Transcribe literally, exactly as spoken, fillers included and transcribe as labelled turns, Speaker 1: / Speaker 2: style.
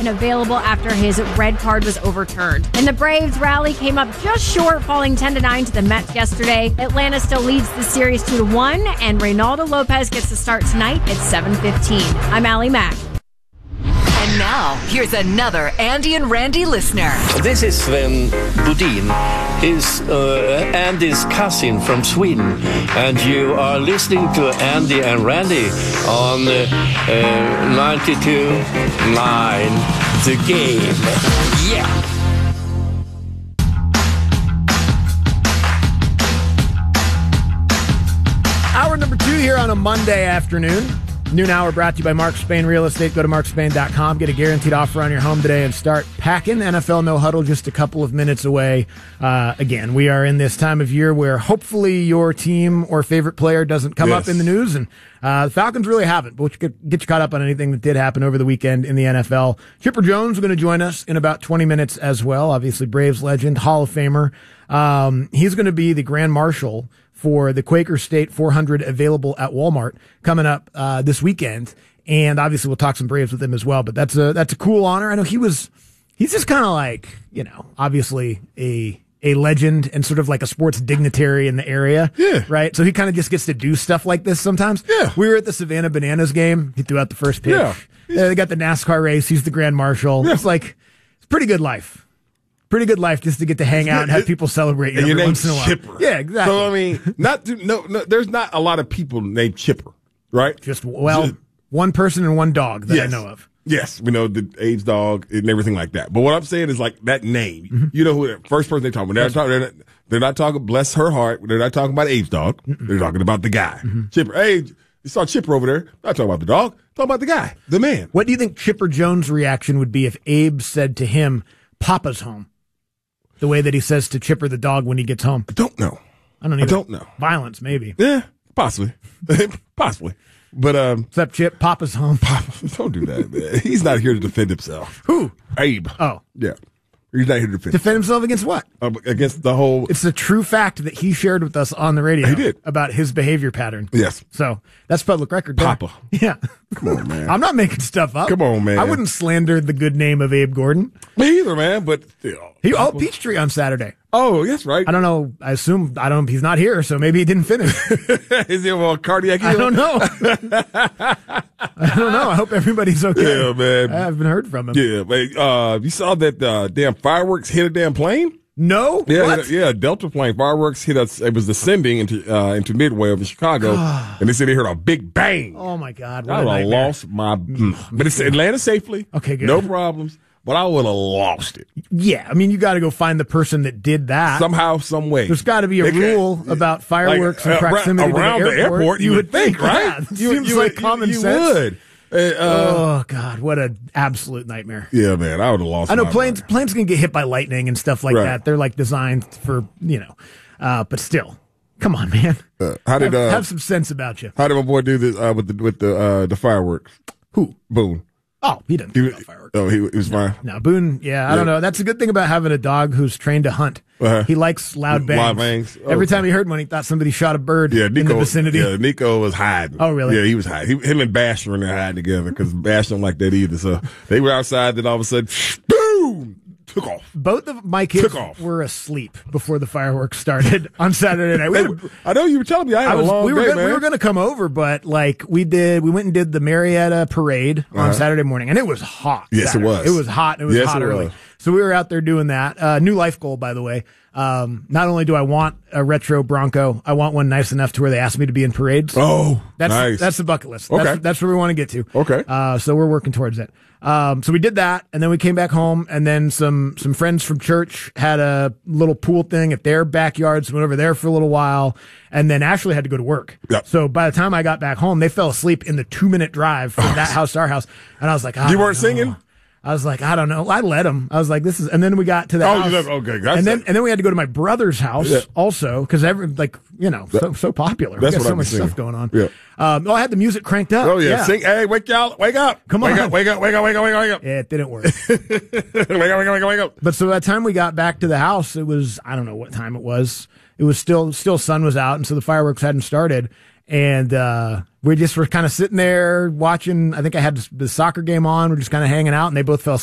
Speaker 1: and available after his red card was overturned. And the Braves rally came up just short, falling ten to nine to the Mets yesterday. Atlanta still leads the series two to one, and Reynaldo Lopez gets the start tonight at seven fifteen. I'm Allie Mack.
Speaker 2: And now, here's another Andy and Randy listener.
Speaker 3: This is Sven Budin. He's uh, Andy's cousin from Sweden. And you are listening to Andy and Randy on uh, uh, ninety-two point nine The Game. Yeah.
Speaker 4: Hour number two here on a Monday afternoon. Noon hour brought to you by Mark Spain Real Estate. Go to mark spain dot com. Get a guaranteed offer on your home today and start packing. N F L No Huddle just a couple of minutes away. Uh, again, we are in this time of year where hopefully your team or favorite player doesn't come
Speaker 5: yes.
Speaker 4: up in the news. And uh, the Falcons really haven't, but we'll get you caught up on anything that did happen over the weekend in the N F L. Chipper Jones is going to join us in about twenty minutes as well. Obviously, Braves legend, Hall of Famer. Um, he's going to be the Grand Marshal for the Quaker State four hundred available at Walmart coming up uh, this weekend. And obviously we'll talk some Braves with him as well, but that's a, that's a cool honor. I know he was, he's just kind of like, you know, obviously a, a legend and sort of like a sports dignitary in the area.
Speaker 5: Yeah.
Speaker 4: Right. So he kind of just gets to do stuff like this sometimes.
Speaker 5: Yeah.
Speaker 4: We were at the Savannah Bananas game. He threw out the first pitch.
Speaker 5: Yeah.
Speaker 4: Uh, they got the NASCAR race. He's the Grand Marshal.
Speaker 5: Yeah.
Speaker 4: It's like, it's a pretty good life. Pretty good life just to get to hang out and have people celebrate you
Speaker 5: and
Speaker 4: every
Speaker 5: your
Speaker 4: once
Speaker 5: name's
Speaker 4: in a while.
Speaker 5: Chipper.
Speaker 4: Yeah, exactly.
Speaker 5: So I mean, not to, no, no, there's not a lot of people named Chipper, right?
Speaker 4: Just well,
Speaker 5: Just,
Speaker 4: one person and one dog that
Speaker 5: yes.
Speaker 4: I know of.
Speaker 5: Yes, we know the age dog and everything like that. But what I'm saying is like that name. Mm-hmm. You know who the first person they talking about? They're not talking. They're not, they're not talking. Bless her heart. They're not talking about age dog. Mm-mm. They're talking about the guy, mm-hmm. Chipper. Hey, you saw Chipper over there. Not talking about the dog. Talking about the guy, the man.
Speaker 4: What do you think Chipper Jones' reaction would be if Abe said to him, "Papa's home"? The way that he says to Chipper the dog when he gets home.
Speaker 5: I don't know.
Speaker 4: I don't either.
Speaker 5: I don't know.
Speaker 4: Violence, maybe.
Speaker 5: Yeah, possibly. Possibly. But, um.
Speaker 4: What's up, Chip? Papa's home.
Speaker 5: Papa, don't do that, man. He's not here to defend himself.
Speaker 4: Who?
Speaker 5: Abe.
Speaker 4: Oh.
Speaker 5: Yeah. He's not here to defend
Speaker 4: Defend himself against what?
Speaker 5: Uh, against the whole.
Speaker 4: It's a true fact that he shared with us on the radio.
Speaker 5: He did.
Speaker 4: About his behavior pattern.
Speaker 5: Yes.
Speaker 4: So that's public record. There.
Speaker 5: Papa.
Speaker 4: Yeah.
Speaker 5: Come on, man.
Speaker 4: I'm not making stuff up.
Speaker 5: Come on, man.
Speaker 4: I wouldn't slander the good name of Abe Gordon.
Speaker 5: Me either, man. But still.
Speaker 4: He oh Peachtree on Saturday.
Speaker 5: Oh, that's right.
Speaker 4: I don't know. I assume I don't. He's not here, so maybe he didn't finish.
Speaker 5: Is he a cardiac?
Speaker 4: I don't know. I don't know. I hope everybody's okay.
Speaker 5: Yeah, man.
Speaker 4: I haven't heard from him.
Speaker 5: Yeah, but uh, you saw that uh, damn fireworks hit a damn plane?
Speaker 4: No.
Speaker 5: Yeah,
Speaker 4: what?
Speaker 5: hit a, yeah. A Delta plane. Fireworks hit us. It was descending into uh, into Midway over Chicago, and they said they heard a big bang.
Speaker 4: Oh my God! What
Speaker 5: I
Speaker 4: a
Speaker 5: would have
Speaker 4: nightmare.
Speaker 5: lost my. Mm. But it's Atlanta safely.
Speaker 4: Okay, good.
Speaker 5: No problems. But I would have lost it.
Speaker 4: Yeah, I mean, you got to go find the person that did that.
Speaker 5: Somehow, some way.
Speaker 4: There's got to be a
Speaker 5: They
Speaker 4: rule
Speaker 5: can't-
Speaker 4: about fireworks
Speaker 5: like,
Speaker 4: and
Speaker 5: uh,
Speaker 4: proximity
Speaker 5: around
Speaker 4: to the
Speaker 5: the
Speaker 4: airport.
Speaker 5: airport, you would think, right?
Speaker 4: Yeah, that
Speaker 5: You-
Speaker 4: seems
Speaker 5: you
Speaker 4: like
Speaker 5: would-
Speaker 4: common
Speaker 5: you
Speaker 4: sense.
Speaker 5: would. Uh, uh,
Speaker 4: Oh God, what an absolute nightmare!
Speaker 5: yeah, man, I would have lost.
Speaker 4: I know
Speaker 5: my
Speaker 4: planes
Speaker 5: mind.
Speaker 4: planes can get hit by lightning and stuff like
Speaker 5: Right.
Speaker 4: that. They're like designed for you know, uh, but still, come on, man.
Speaker 5: Uh, how did
Speaker 4: have,
Speaker 5: uh,
Speaker 4: have some sense about you.
Speaker 5: how did my boy do this uh, with the with the uh, the fireworks?
Speaker 4: Who?
Speaker 5: Boone.
Speaker 4: Oh, he didn't.
Speaker 5: He,
Speaker 4: He,
Speaker 5: was-
Speaker 4: about fireworks.
Speaker 5: oh, he, he was fine.
Speaker 4: No, Boone. Yeah, I
Speaker 5: Yeah.
Speaker 4: don't know. That's a good thing about having a dog who's trained to hunt.
Speaker 5: Uh-huh.
Speaker 4: He likes loud bangs.
Speaker 5: Loud bangs.
Speaker 4: Every
Speaker 5: Okay.
Speaker 4: time he heard one, he thought somebody shot a bird
Speaker 5: Yeah,
Speaker 4: in
Speaker 5: Nico.
Speaker 4: the vicinity.
Speaker 5: Yeah, Nico was hiding.
Speaker 4: Oh, really?
Speaker 5: Yeah, he was hiding. He, him and Bash were in there hiding together because Bash don't like that either. So they were outside. Then all of a sudden, boom, took off.
Speaker 4: Both of my kids
Speaker 5: Took off.
Speaker 4: were asleep before the fireworks started on Saturday night. We,
Speaker 5: Hey,
Speaker 4: had a-
Speaker 5: I know you were telling me I had
Speaker 4: I was,
Speaker 5: a long
Speaker 4: we were
Speaker 5: day,
Speaker 4: gonna,
Speaker 5: man.
Speaker 4: we were going to come over, but like we did, we went and did the Marietta parade on
Speaker 5: Uh-huh.
Speaker 4: Saturday morning, and it was hot.
Speaker 5: Yes, it
Speaker 4: Saturday.
Speaker 5: was.
Speaker 4: It was hot. And it was
Speaker 5: Yes,
Speaker 4: hot
Speaker 5: it
Speaker 4: early.
Speaker 5: was.
Speaker 4: So we were out there doing that. Uh, new life goal, by the way. Um, not only do I want a retro Bronco, I want one nice enough to where they ask me to be in parades.
Speaker 5: Oh,
Speaker 4: That's
Speaker 5: nice.
Speaker 4: that's the bucket list.
Speaker 5: Okay.
Speaker 4: That's, that's where we want to get to.
Speaker 5: Okay.
Speaker 4: Uh, so we're working towards it. Um, so we did that, and then we came back home, and then some some friends from church had a little pool thing at their backyard, so we went over there for a little while, and then Ashley had to go to work.
Speaker 5: Yep.
Speaker 4: So by the time I got back home, they fell asleep in the two minute drive from that house to our house, and I was like, I
Speaker 5: You
Speaker 4: don't
Speaker 5: weren't
Speaker 4: know.
Speaker 5: singing?
Speaker 4: I was like, I don't know. I let them. I was like, this is, and then we got to the
Speaker 5: Oh, you
Speaker 4: house.
Speaker 5: left- okay, that's
Speaker 4: and then
Speaker 5: it.
Speaker 4: and then we had to go to my brother's house
Speaker 5: Yeah.
Speaker 4: also because every like you know so so popular.
Speaker 5: That's
Speaker 4: we got
Speaker 5: what
Speaker 4: so
Speaker 5: I've
Speaker 4: much
Speaker 5: been singing.
Speaker 4: stuff going on.
Speaker 5: Yeah.
Speaker 4: Um, oh, I had the music cranked up.
Speaker 5: Oh yeah. Sing. Hey, wake y'all. Wake up.
Speaker 4: Come
Speaker 5: wake
Speaker 4: on.
Speaker 5: Up, wake up. Wake up. Wake up. Wake up. Wake up.
Speaker 4: Yeah, it didn't work.
Speaker 5: wake up. Wake up. Wake up. Wake up.
Speaker 4: But so by the time we got back to the house, it was, I don't know what time it was. It was still, still sun was out. And so the fireworks hadn't started. And, uh, we just were kind of sitting there watching. I think I had the soccer game on. We're just kind of hanging out and they both fell asleep.